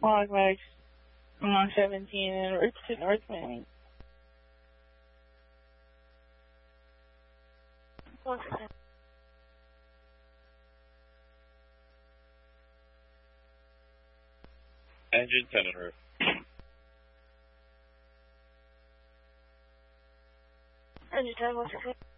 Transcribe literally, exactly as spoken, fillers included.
Logmax one seventeen in Richardson, North Miami. One second. Engine ten and roof. Engine ten, one second.